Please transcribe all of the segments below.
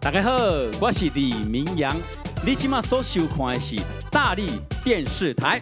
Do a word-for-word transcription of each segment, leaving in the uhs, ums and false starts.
大家好，我是李明阳。你今麦所收看的是大立电视台。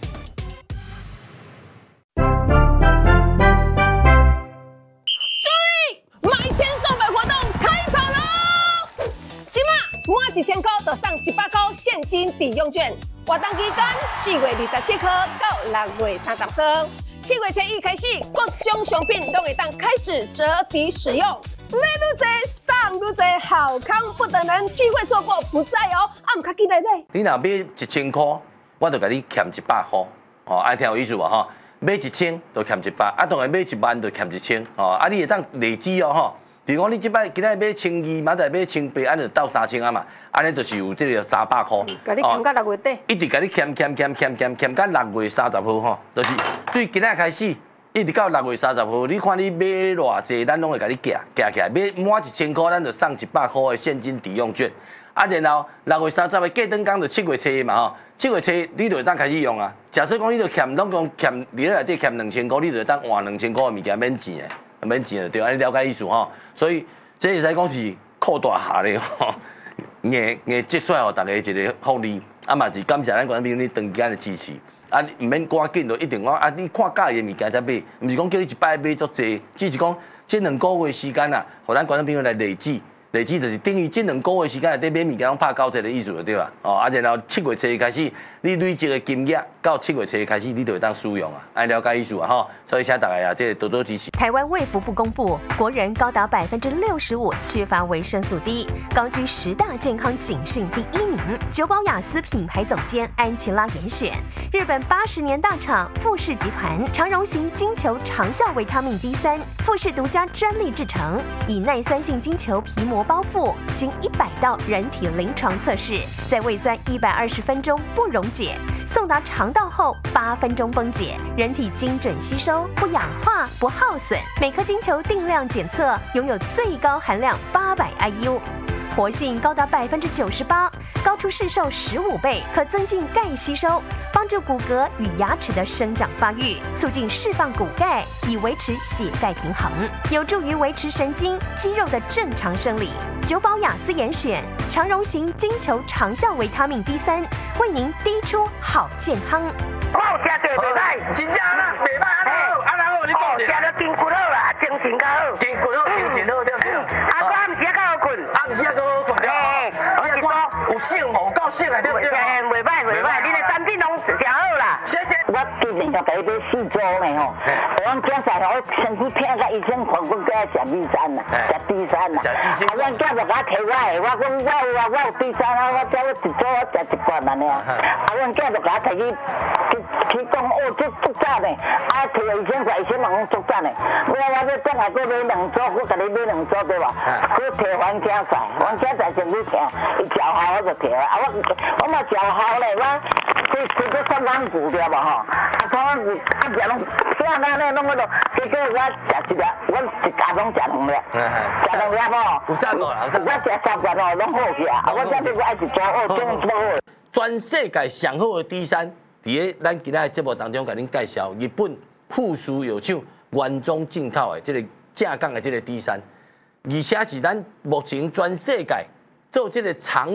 注意，买千送百活动开跑喽！今麦满一千块就送一百块现金抵用券。活动期间四月二十七号到六月三十号，七月初一开始，各种商品都会当开始折抵使用。买愈多送愈多，好康不等人，机会错过不再哦！啊，唔卡记得买。 你若买一千块，我就甲你欠一百块，哦，爱听有意思无吼？买一千就欠一百，啊，当然买一万就欠一千，哦，啊，你会当累积哦，吼。比如讲，你即摆今仔买千二，明仔买千八，安就到三千啊嘛，安尼就是有这个三百块。 甲你欠到六月底。 一直甲你欠欠欠欠欠欠到六月三十号吼，就是对今仔开始。一直到六月三十号，你看你买偌济，咱拢会甲你夹夹起来。买满一千块，咱就送一百块的现金抵用券。啊，然后六月三十号过灯工就七月初嘛吼，七月初你就会当开始用啊。假设讲你就欠，拢讲欠你内底欠两千块，你就会当换两千块的物件免钱的，免钱的对，安尼了解意思吼。所以这会使讲是扩大下咧吼，硬硬积出来互大家一个福利。啊嘛是感谢咱观众朋友你长期的支持。啊，唔免赶紧就一定讲啊！你看介意的物件才买，唔是讲叫你一摆买足济，只是讲这两个月时间啊，互咱观众朋友来累积，累积就是等于这两个月时间内底买物件拢拍九折的意思就对啦。哦，啊，然后七月初开始，你累积的金额到七月初开始，你就会当使用啊，按了解意思啊吼。所以请大家啊，这多多支持。 台湾卫福部公布，国人高达百分之六十五缺乏维生素 D， 高居十大健康警讯第一名。久保雅思品牌总监安琪拉严选，日本八十年大厂富士集团长荣型金球长效维他命 D 三，富士独家专利制成，以耐酸性金球皮膜包覆，经一百道人体临床测试，在胃酸一百二十分钟不溶解，送达肠道后八分钟崩解，人体精准吸收，不氧化不耗损。每颗金球定量检测，拥有最高含量八百 I U。活性高达百分之九十八，高出市售十五倍，可增进钙吸收，帮助骨骼与牙齿的生长发育，促进释放骨钙，以维持血钙平衡，有助于维持神经肌肉的正常生理。久保雅思严选长荣型金球长效维他命 D 三，为您滴出好健康。 我有食过袂歹， 真正啦，袂歹安好，安好，你讲者。 食到筋骨好啦，精神较好。 筋骨好，精神好，对不对？ 啊，我暗时较好困。 暗时较好困对。我是讲有性无够性的对不对？ 袂歹袂歹，你的产品拢真好啦。 谢谢。 我今年甲第一杯四周呢吼，我今仔我身体偏甲医生看，我叫食 D 三啦，食 D 三啦。啊，我囝就甲摕我的，我讲我有啊，我有 D 三啊，我叫我一周我食一罐安尼啊。啊，我囝就甲摕去去去讲哦，这足赞的，啊，摕个医生说医生嘛讲足赞的。我我这等下搁买两组，我甲你买两组对吧？搁摕番茄菜，番茄菜先去听，伊调好我就摕啊。啊，我我嘛调好咧，我去去去三万股对吧？吼，啊，三万股啊，食拢啥那那弄个都，结果我食一粒，我一家拢食两粒，食两粒吼。 有赞无啦？有赞。 我食三罐哦，拢好去啊！啊，我这边我爱一组哦，真不好。 全世界上好的 D 三，伫咧咱今仔节目当中，甲恁介绍日本富士药厂原装进口的这个正港的这个 D 三，而且是咱目前全世界做这个长